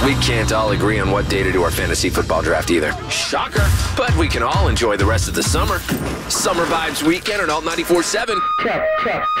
We can't all agree on what day to do our fantasy football draft either. Shocker. But we can all enjoy the rest of the summer. Summer Vibes Weekend on Alt 94.7. Check.